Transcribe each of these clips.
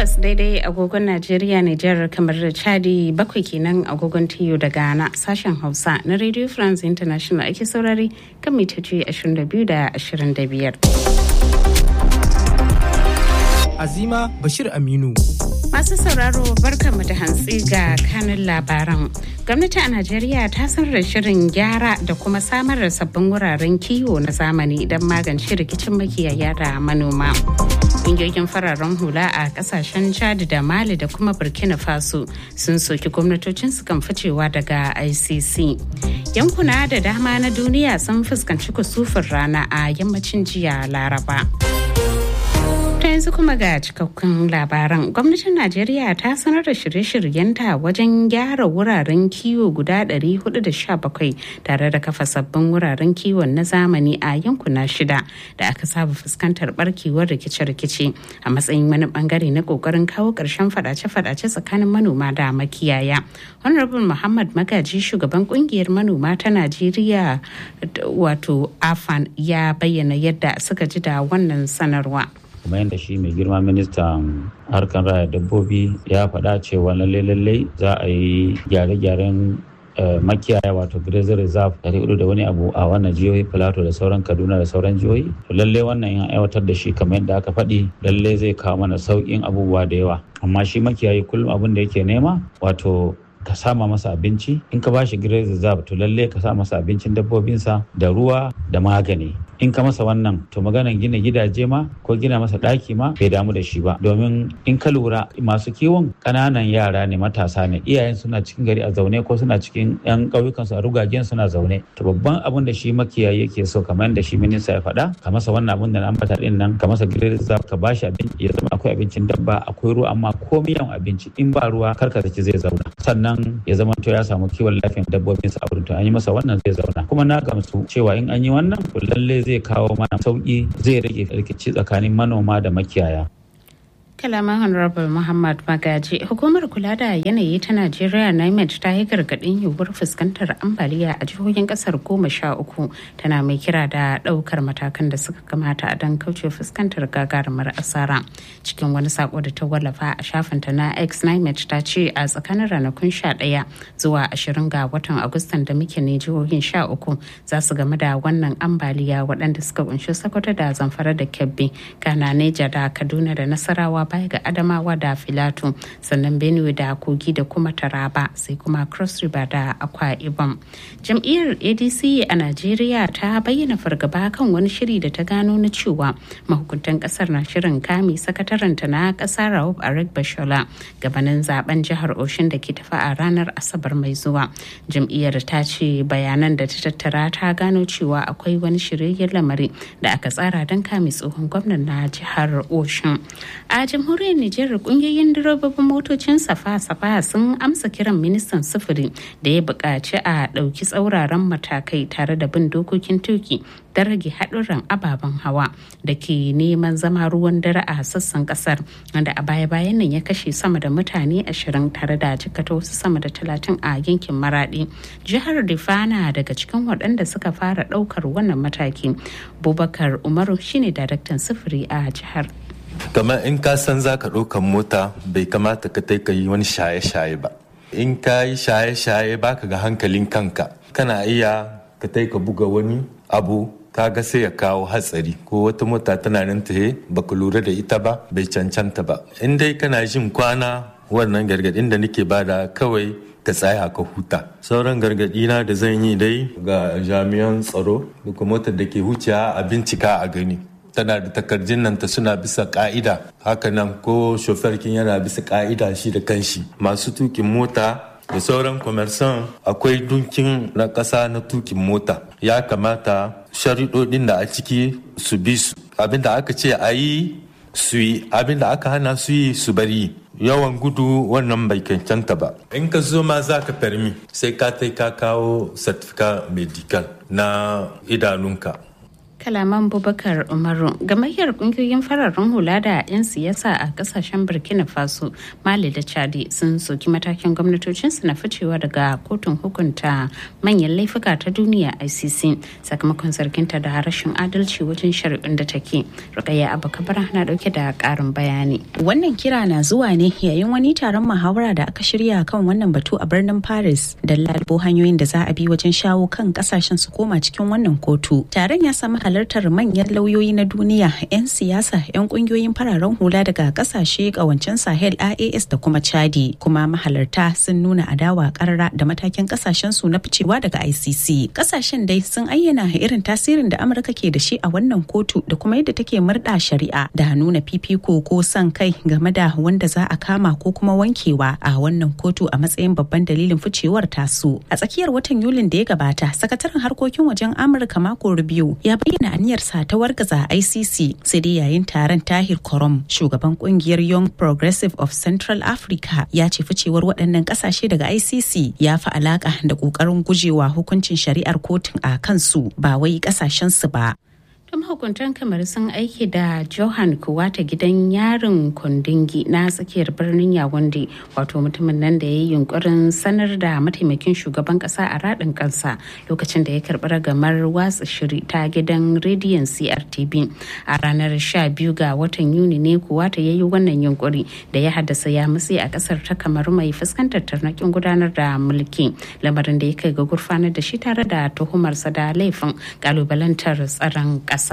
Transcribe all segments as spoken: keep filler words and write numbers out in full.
takwas daidai agogon Najeriya, Nijar, kamar da Chadi, bakwai kenan agogon Tiyo da Ghana. Sashen Hausa na Radio France International ake saurari kan mitoci ashirin da biyu da ashirin da biyar. Azima Bashir Aminu. Masu sauraro barkanmu da hantsi ga kanin labaran. Gwamnati a Najeriya ta sanar da shirin gyara da kuma samar da sabbin wuraren kiwo na zamani don magance rikicin makiyaya da manoma. Ƙungiyoyin fararen hula a ƙasashen Chad da Mali da kuma Burkina Faso sun soki gwamnatocin su kan ficewa daga I C C. Yankuna da dama na duniya sun fuskanci kusufin rana a yammacin jiya Laraba. Ta yanzu kuma ga cikakkun labaran. Gwamnatin Najeriya ta sanar da shirye-shiryenta wajen gyara wuraren kiwo guda ɗari hudu da sha bakwai tare da kafa sabbin wuraren kiwon na zamani a yankuna shida da aka saba fuskantar barkewar rikice-rikice a matsayin wani bangare na kokarin kawo ƙarshen fadace-fadace tsakanin manoma da makiyaya. Honorable Muhammad Magaji, shugaban kungiyar manoma ta Najeriya wato A F A N, ya bayyana yadda suka ji da wannan sanarwa. kuma yadda shi mai girma ministan harkar raya dabbobi ya faɗa cewa lalle-lalle za a yi gyare-gyaren makiyaya wato grazing reserve ɗari hudu da wani abu a wannan jihohi Plateau da sauran Kaduna da sauran jihohi. To lalle wannan yan aiwatar da shi kamar yadda aka faɗi lalle zai kawo mana sauƙin abubuwa da yawa. Amma shi makiyayi kullum abin da yake nema wato ka sama masa abinci. In ka bashi grazing reserve to lalle ka sa masa abincin dabbobinsa da ruwa da magani. In ka masa wannan to maganan gina gidaje ma ko gina masa ɗaki ma bai damu da shi ba, domin in ka lura masu kiwon ƙananan yara ne, matasa ne, iyayen suna cikin gari a zaune ko suna cikin yan ƙauyukan su a rugagen suna zaune. To babban abin da shi makiyayi yake so kamar yadda shi minista ya faɗa, ka masa wannan abin da na ambata din nan, ka masa grazing, ka bashi abinci ya zama akwai abincin dabba, akwai ruwa, amma komai yawan abinci in ba ruwa kar ka zaci zai zauna. Sannan ya zama to ya samu kiwon lafiyar dabbobinsa a wurin, to an yi masa wannan zai zauna. Kuma na gamsu cewa in an yi wannan to lalle zai kawo mana sauki, zai rage rikici tsakanin manoma da makiyaya. Kalaman Honorable Muhammad Magaji. Hukumar kula da yanayi ta Najeriya NIMET ta yi gargaɗin yiwuwar fuskantar ambaliya a jihohin ƙasar goma sha uku, tana mai kira da ɗaukar matakan da suka kamata don kauce fuskantar gagarumar asara. Cikin wani sako da ta wallafa a shafinta na X, NIMET ta ce a tsakanin ranakun sha ɗaya zuwa ashirin ga watan Agustan da muke ne jihohin sha uku za su game da wannan ambaliya, waɗanda suka kunshi Sokoto da Zamfara da Kebbi, Kana, Neja da Kaduna da Nasarawa, baya ga Adamawa da Filato, sannan Benue da Kogi da kuma Taraba, sai kuma Cross River da Akwa Ibom. Jam'iyyar A D C a Najeriya ta bayyana fargaba kan wani shiri da ta gano na cewa mahukuntan kasar na shirin kame sakataranta na kasa Rauf Aregbesola gabanin zaben jihar Osun da ke tafi a ranar Asabar mai zuwa. Jam'iyyar ta ce bayanan da ta tattara ta gano cewa akwai wani shirye lamari da aka tsara don kame tsohon gwamnan na jihar Osun. A jamhuriyar Nijar, kungiyoyin direbobin motocin safa-safa sun amsa kiran ministan sufuri da ya buƙaci a ɗauki tsauraran matakai tare da bin dokokin tuki da rage haɗurran ababen hawa da ke neman zama ruwan dare a sassan ƙasar, wanda a baya-bayan nan ya kashe sama da mutane ashirin tare da jikata wasu sama da talatin a yankin Maraɗi. Jihar Rifana daga cikin waɗanda suka fara ɗaukar wannan mataki. Bubakar Umaru shine daraktan sufuri a jihar. Kamar in ka san za ka ɗaukan mota bai kamata ka tai ka yi wani shaye-shaye ba. In ka yi shaye-shaye ba ka ga hankalin kanka, kana iya ka tai ka buga wani abu ka ga sai ya kawo hatsari, ko wata mota tana nan tahe ba ka lura da ita ba, bai cancanta ba. In dai kana jin kwana, wannan gargaɗin da nake bada kawai ka tsaya ka huta. Sauran gargaɗi na da zan yi dai ga jami'an tsaro da kuma motar da ke wucewa a bincika a gani tana da takardun nan ta suna bisa ka'ida, hakanan ko shoferkin yana bisa ka'ida shi da kanshi. Masu tukin mota da sauran commerçant akwai dunkin na ƙasa na tukin mota, ya kamata shariɗoɗin da a ciki su bi su, abinda aka ce a yi su yi, abinda aka hana su yi su bari. Yawan gudu wannan bai cancanta ba. In ka zo ma za ka permi sai ka tai ka kawo certificate medical na idanunka. Kalaman Bubakar Umaru. Gamayyar kungiyoyin fararen hula da 'yan siyasa a kasashen Burkina Faso, Mali da Chadi sun soki matakin gwamnatocinsu na ficewa daga kotun hukunta manyan laifuka ta duniya I C C sakamakon zarginta da rashin adalci wajen shari'un da take. Rukayya Abubakar na dauke da karin bayani. Wannan kira na zuwa ne yayin wani taron muhawara da aka shirya kan wannan batu a birnin Paris da lalbo hanyoyin da za a bi wajen shawo kan kasashen su koma cikin wannan kotu. Taron ya samu halartar manyan lauyoyi na duniya, 'yan siyasa, 'yan kungiyoyin fararen hula daga kasashe kawancen Sahel I A S da kuma Chadi, kuma mahalarta sun nuna adawa karara da matakin kasashen su na ficewa daga I C C. Kasashen dai sun ayyana irin tasirin da Amurka ke da shi a wannan kotu da kuma yadda take murda shari'a da nuna fifiko ko son kai game da wanda za a kama ko kuma wankewa a wannan kotu a matsayin babban dalilin ficewar tasu. A tsakiyar watan Yulin da ya gabata, sakataren harkokin wajen Amurka Marco Rubio ya bayyana aniyarsa ta wargaza I C C, sai dai yayin taron Tahir Korom, shugaban kungiyar Young Progressive of Central Africa, ya ce ficewar waɗannan ƙasashe daga I C C ya fi alaƙa da ƙoƙarin gujewa hukuncin shari'ar kotun a kansu ba wai ƙasashensu ba. Mahukuntan kamar sun aiki da Johan Kuwata gidan yarin Kondingi na tsakiyar birnin Yawunde, wato mutumin nan da ya yi yunkurin sanar da mataimakin shugaban kasa a radin kansa lokacin da ya karbi ragamar watsa shiri ta gidan rediyon C R T V. A ranar sha biyu ga watan Yuni ne Kuwata ya yi wannan yunkuri da ya haddasa ya mutsi a kasar ta kamar mai fuskantar tarnakin gudanar da mulki, lamarin da ya kai ga gurfanar da shi tare da tuhumarsa da laifin kalubalantar tsaron kasa.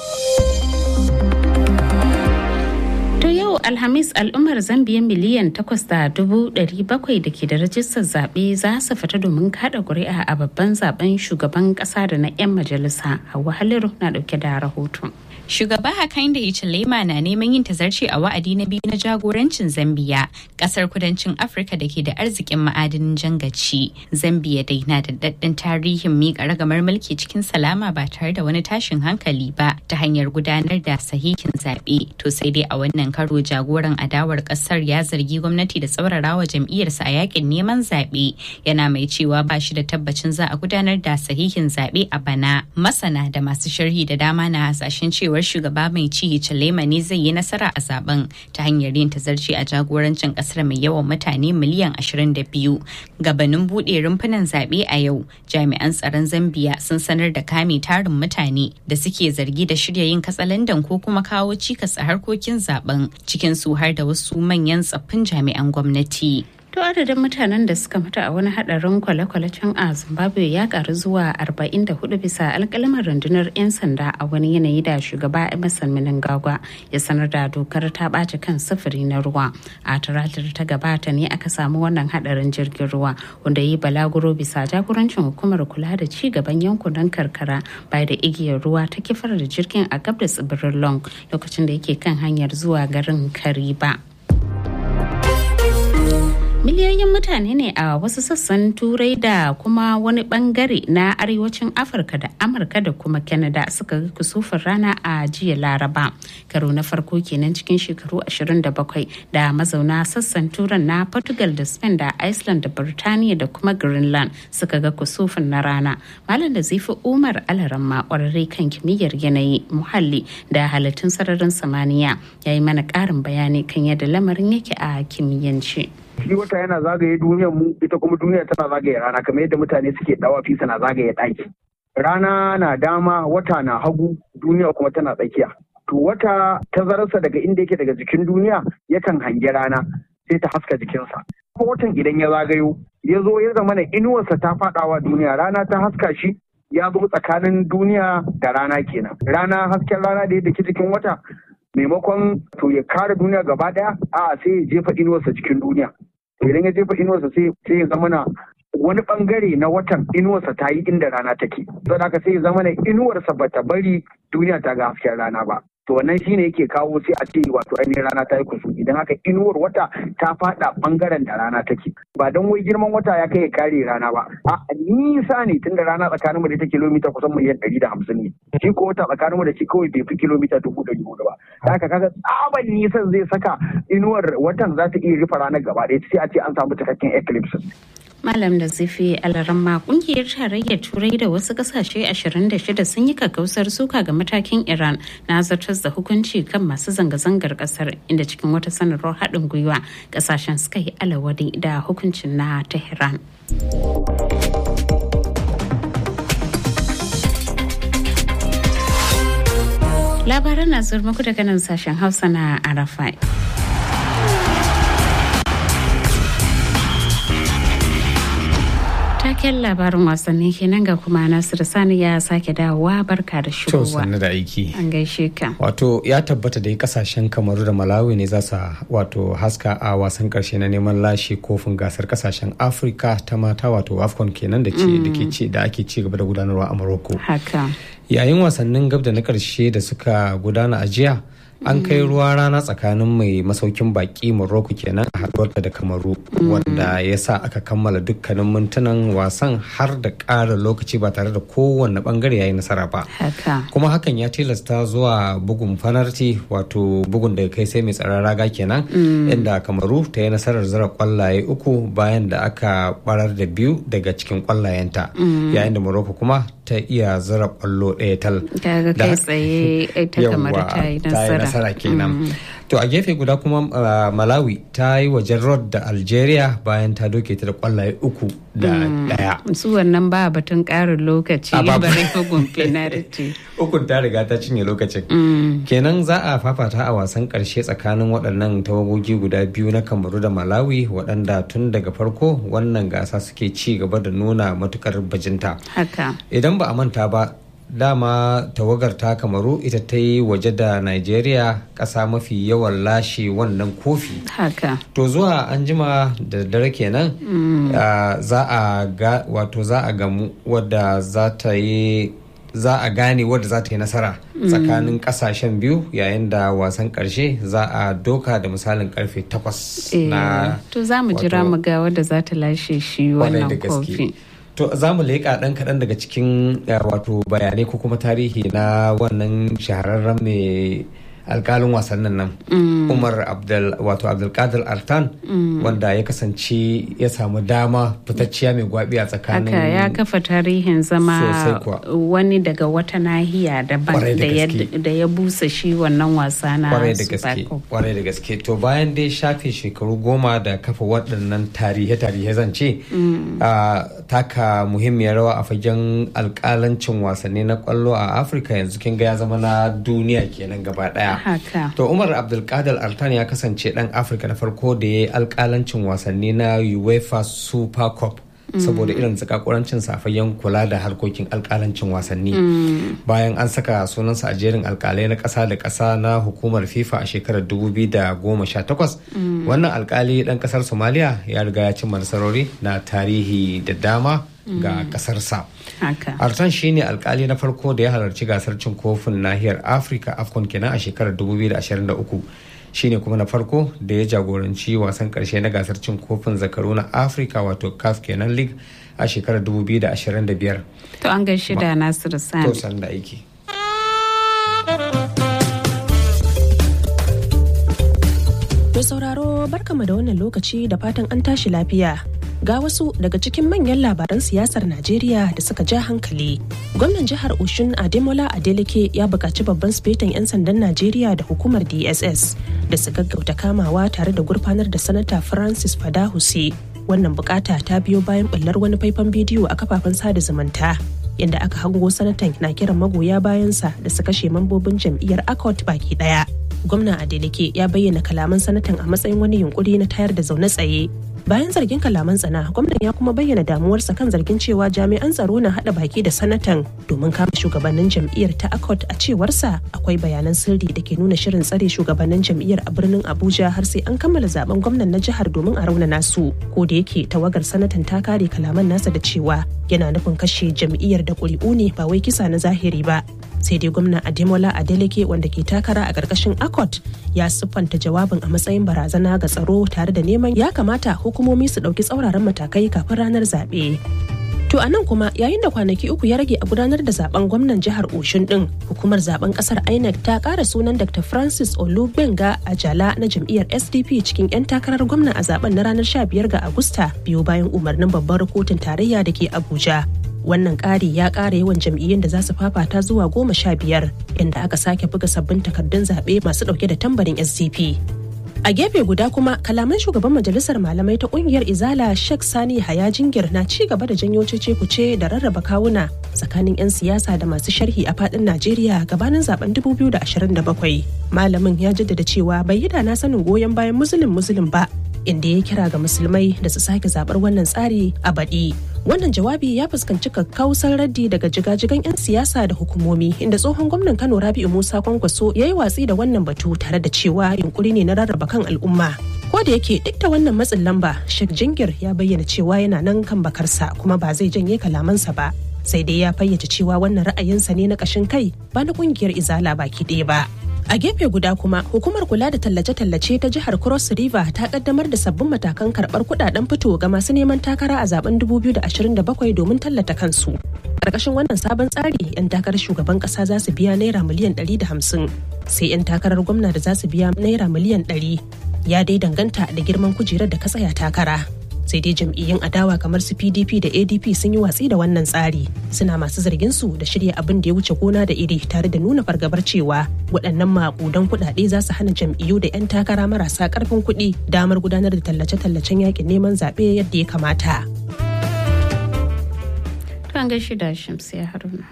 To yau Alhamis al'ummar Zambiya miliyan takwas da dubu ɗari bakwai da ke da rajistar zaɓe za su fita domin kaɗa ƙuri'a a babban zaben shugaban ƙasa da na 'yan majalisa. Hauwa Haliru na ɗauke da rahoton. Shugaba Hakainde Hichilema na neman yin tazarci a wa'adi na biyu na jagorancin Zambiya, kasar kudancin Afirka da ke da arzikin ma'adinin jangaci. Zambiya dai na da daɗin tarihin miƙa ragamar mulki cikin salama ba tare da wani tashin hankali ba ta hanyar gudanar da sahihin zaɓe. To sai dai a wannan karo jagoran adawar ƙasar ya zargi gwamnati da tsaurarawa jam'iyyarsa a yakin neman zaɓe, yana mai cewa ba shi da tabbacin za a gudanar da sahihin zaɓe a bana. Masana da masu sharhi da dama na hasashen cewa shugaba mai ci Hichilema ne zai yi nasara a zaben ta hanyar yin tazarci a jagorancin kasar mai yawan mutane miliyan ashirin da biyu. Gabanin buɗe rumfunan zaɓe a yau, jami'an tsaron Zambiya sun sanar da kame tarin mutane da suke zargi da shirya yin katsalandan ko kuma kawo cikas a harkokin zaben, cikin su har da wasu manyan tsaffin jami'an gwamnati. To adadin mutanen da suka mutu a wani hadarin kwale-kwale can a Zimbabwe ya karu zuwa arba'in da hudu bisa alkalmar rundunar 'yan sanda a wani yanayi da shugaba Emerson Mnangagwa ya sanar da dokar ta ɓaci kan sufuri na ruwa. A talatar ta gabata ne aka samu wannan hadarin jirgin ruwa wanda yi balaguro bisa jagorancin hukumar kula da ci gaban yankunan karkara bai da igiyar ruwa ta kifar da jirgin a gab da tsibirin Long lokacin da yake kan hanyar zuwa garin Kariba. Miliyoyin mutane ne a wasu sassan Turai da kuma wani bangare na arewacin Afirka da Amurka da kuma Canada suka ga kusufin rana a jiya Laraba. Karo na farko kenan cikin shekaru ashirin da bakwai da mazauna sassan Turan na Portugal da Spain da Iceland da Birtaniya da kuma Greenland suka ga kusufin na rana. Malam da Zifi Umar Alaramma, kwararre kan kimiyyar yanayi, muhalli da halittun sararin samaniya, ya yi mana ƙarin bayani kan yadda lamarin yake a kimiyyance. Shi wata yana zagaye duniyar mu, ita kuma duniya tana zagaye rana, kamar yadda mutane suke dawafi suna zagaye ɗaki. Rana na dama, wata na hagu, duniya kuma tana tsakiya. To wata tazararsa daga inda yake daga jikin duniya yakan hangi rana sai ta haska jikinsa. Kuma watan idan ya zagayo ya zo ya zama na inuwarsa ta faɗawa duniya, rana ta haska shi, ya zo tsakanin duniya da rana kenan. Rana, hasken rana da yadda ke cikin wata, maimakon to ya kare duniya gaba daya, a sai ya jefa inuwarsa cikin duniya. Idan ya jefa inuwarsa sai sai ya zama na wani bangare na watan inuwarsa ta yi inda rana take. Don haka sai ya zama na inuwarsa bata bari duniya ta ga hasken rana ba. To wannan shine yake kawo sai a ce wato ainihin rana ta yi kusu. Idan haka inuwar wata ta fada bangaren da rana take. Ba don wai girman wata ya kai ya kare rana ba. A nisa ne tunda rana tsakanin mu da ta kilomita kusan miliyan ɗari da hamsin ne. Shi ko wata tsakanin mu da shi kawai bai fi kilomita dubu ɗari hudu ba. Da haka kaga tsaban nisan zai saka inuwar watan za ta iya rufe ranar gaba ɗaya sai a ce an samu cikakken eclipse. Malam da Zifi Alaramma kungiyar tarayyar Turai da wasu kasashe ashirin da shida sun yi kakkausar suka ga matakin Iran na zartar da hukunci kan masu zanga-zangar kasar, inda cikin wata sanarwar haɗin gwiwa kasashen suka yi alawari da hukuncin na Tehran. Labaran na zuwa muku daga nan sashen Hausa na Arafai. Taken labarin wasanni kenan ga kuma Nasiru Sani ya sake dawowa, barka da shigowa. To sannu da aiki. An gaishe ka. Wato ya tabbata da kasashen Kamaru da Malawi ne za su wato haska a wasan karshe na neman lashe kofin gasar kasashen Afirka ta mata wato AFCON kenan da ke da ake ci gaba da gudanarwa a Morocco. Haka. Yayin wasannin gab da na karshe da suka gudana a jiya, an kai ruwa rana tsakanin mai masaukin baki Morocco kenan a haduwarta da Kamaru, wanda ya sa aka kammala dukkanin mintunan wasan har da ƙara lokaci ba tare da kowanne bangare yayi nasara ba. Kuma hakan ya tilasta zuwa bugun fanarti, wato bugun da kai sai mai tsaron raga kenan, inda Kamaru ta yi nasarar zira kwallaye uku bayan da aka barar da biyu daga cikin kwallayenta, yayin da Morocco kuma ta iya zira kwallo ɗaya tal. Kaga kai tsaye ta Kamaru ta yi nasara. nasara kenan. To a gefe guda kuma uh, Malawi ta yi wajen rod da Algeria bayan ta doke ta da kwallaye uku da daya. Su wannan ba batun karin lokaci bare bugun penalty. Ukun ta riga ta cinye lokacin. Kenan za a fafata a wasan karshe tsakanin waɗannan tawagogi guda biyu na Kamaru da Malawi, waɗanda tun daga farko wannan gasa suke ci gaba da nuna matukar bajinta. Haka. Idan ba a manta ba, dama tawagar ta Kamaru ita ta yi waje da Nigeria, ƙasa mafi yawan lashe wannan kofi. Haka. To zuwa an jima da dare kenan mm. uh, za a ga wato za a gamu wadda za ta yi za a gane wadda za ta yi nasara mm. tsakanin kasashen biyu, yayin da wasan karshe za a doka da misalin karfe takwas e, na to za mu jira mu ga wadda za ta lashe shi wannan kofi. To za mu leƙa ɗan kaɗan daga cikin wato bayanai ko kuma tarihi na wannan shahararren mai alkalin wasannin nan mm. Umar Abdul wato Abdulkadir Artan mm. wanda ya kasance ya samu dama fitacciya mai gwabi a tsakanin haka ya kafa tarihin zama wani daga wata nahiya daban da, da ya busa shi wannan wasa na Super Cup. Kwarai da gaske. To bayan dai shafe shekaru goma da kafa waɗannan tarihe-tarihe zance mm. uh, taka muhimmiyar rawa a fagen alkalancin wasanni na kwallo a Afirka, yanzu kin ga ya zama na duniya kenan gaba ɗaya. Haka. To Umar Abdulkadir Artan ya kasance dan Afirka na farko da ya yi alkalancin wasanni na UEFA Super Cup mm. saboda irin zakakurancin safayen kula da harkokin alkalancin wasanni. Mm. Bayan an saka sunansa a jerin alkalai na ƙasa da ƙasa na hukumar FIFA a shekarar dubu biyu da goma sha takwas, mm. wannan alkali dan ƙasar Somalia ya riga ya cimma nasarori na tarihi da dama ga kasarsa. Artan shine alkali na farko da ya halarci gasar cin kofin nahiyar Afirka AFCON kenan a shekarar dubu biyu da ashirin da uku. Shine kuma na farko da ya jagoranci wasan karshe na gasar cin kofin zakaru na Afirka wato C A F kenan League a shekarar dubu biyu da ashirin da biyar. To an gaishe da Nasiru Sani. To san da aiki. Mai sauraro barkama da wannan lokaci da fatan an tashi lafiya. Ga wasu daga cikin manyan labaran siyasar Najeriya da suka ja hankali. Gwamnan jihar Oshun Ademola Adeleke ya buƙaci babban sifetan 'yan sandan Najeriya da hukumar D S S da su gaggauta kamawa tare da gurfanar da Sanata Francis Fadahuse. Wannan bukata ta biyo bayan ɓullar wani faifan bidiyo a kafafen sada zumunta, inda aka hango sanatan na kiran magoya bayansa da su kashe mambobin jam'iyyar ACOT baki ɗaya. Gwamna Adeleke ya bayyana kalaman sanatan a matsayin wani yunkuri na tayar da zaune tsaye. Bayan zargin kalaman tsana, gwamnan ya kuma bayyana damuwarsa kan zargin cewa jami'an tsaro na hada baki da sanatan domin kama shugabannin jam'iyyar ta ACOT. A cewarsa akwai bayanan sirri da ke nuna shirin tsare shugabannin jam'iyyar a birnin Abuja har sai an kammala zaben gwamnan na jihar domin a raunana su. Ko da yake tawagar sanatan ta kare kalaman nasa da cewa yana nufin kashe jam'iyyar da ƙuri'u ne ba wai kisa na zahiri ba. Sai dai gwamna Ademola Adeleke wanda ke takara a ƙarƙashin ACOT ya siffanta jawabin a matsayin barazana ga tsaro tare da neman ya kamata hukumomi su ɗauki tsauraran matakai kafin ranar zaɓe. To To a nan kuma yayin da kwanaki uku ya rage a gudanar da zaben gwamnan jihar Oshun din, hukumar zaben kasar I N E C ta kara sunan Doctor Francis Olubenga Ajala na jam'iyyar S D P cikin 'yan takarar gwamna a zaben na ranar sha biyar ga Agusta biyo bayan umarnin babbar kotun tarayya da ke Abuja. Wannan ƙari ya ƙara yawan jam'iyyun da za su fafata zuwa goma sha biyar, inda aka sake buga sabbin takardun zaɓe masu ɗauke da tambarin S D P. A gefe guda kuma kalaman shugaban majalisar malamai ta kungiyar Izala Sheikh Sani Haya Jingir na ci gaba da janyo cece-kuce da rarraba kawuna tsakanin 'yan siyasa da masu sharhi a fadin Najeriya gabanin zaben dubu biyu da ashirin da bakwai. Malamin ya jaddada cewa bai yi da na sanin goyon bayan musulun musulun ba, inda ya kira ga musulmai da su sake zabar wannan tsari a baɗi. Wannan jawabi ya fuskanci kakkausar raddi daga jigajigan 'yan siyasa da hukumomi, inda tsohon gwamnan Kano Rabi'u Musa Kwankwaso ya yi watsi da wannan batu tare da cewa yunkuri ne na rarraba kan al'umma. Ko da yake duk da wannan matsin lamba, Sheikh Jingir ya bayyana cewa yana nan kan bakarsa kuma ba zai janye kalamansa ba. Sai dai ya fayyace cewa wannan ra'ayinsa ne na ƙashin kai ba na ƙungiyar Izala baki ɗaya ba. A gefe guda kuma, hukumar kula da tallace-tallace ta jihar Cross River ta kaddamar da sabbin matakan karɓar kuɗaɗen fito ga masu neman takara a zaben dubu biyu da ashirin da bakwai domin tallata kansu. Karkashin wannan sabon tsari, 'yan takarar shugaban ƙasa za su biya naira miliyan ɗari da hamsin, sai 'yan takarar gwamna da za su biya naira miliyan ɗari. Ya dai danganta da girman kujerar da ka tsaya takara. Sai dai jam'iyyun adawa kamar su P D P da A D P sun yi watsi da wannan tsari, suna masu zargin su da shirya abin da ya wuce gona da iri tare da nuna fargabar cewa waɗannan maƙudan kuɗaɗe za su hana jam'iyyu da 'yan takara marasa ƙarfin kuɗi damar gudanar da tallace-tallacen yakin neman zaɓe yadda ya kamata. Kan gaishe da Shamsiya Haruna.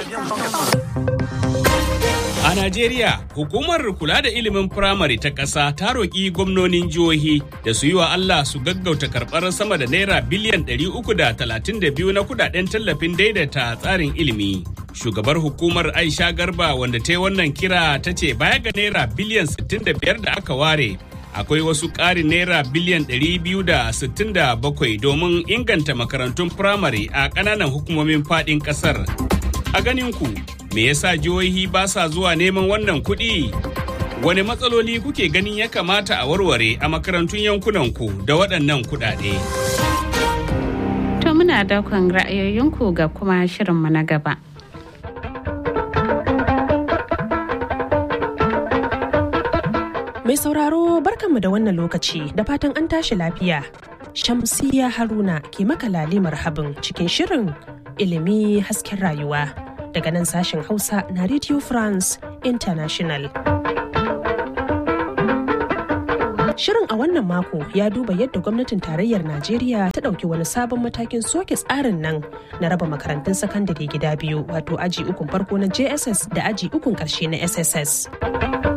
A Najeriya, hukumar kula da ilimin firamare ta ƙasa ta roƙi gwamnonin jihohi da su yi wa Allah su gaggauta karɓar sama da naira biliyan ɗari uku da talatin da biyu na kudaden tallafin daidaita tsarin ilimi. Shugabar hukumar Aisha Garba wanda ta yi wannan kira ta ce baya ga naira biliyan sittin da biyar da aka ware, akwai wasu ƙarin naira biliyan ɗari biyu da sittin da bakwai domin inganta makarantun firamare a ƙananan hukumomin faɗin ƙasar. A ganin ku, me yasa jihohi ba sa zuwa neman wannan kuɗi? Wane matsaloli kuke ganin ya kamata a warware a makarantun yankunanku da waɗannan kuɗaɗe? To muna daukan ra'ayoyinku ga kuma shirinmu na gaba. Mai sauraro barkanmu da wannan lokaci da fatan an tashi lafiya. Shamsiya Haruna ke maka lale marhabin cikin shirin ilimi hasken rayuwa daga nan sashen Hausa na Radio France International. Shirin a wannan mako ya duba yadda gwamnatin tarayyar Najeriya ta ɗauki wani sabon matakin soke tsarin nan na raba makarantun sakandare gida biyu, wato aji ukun farko na J S S da aji ukun ƙarshe na S S S.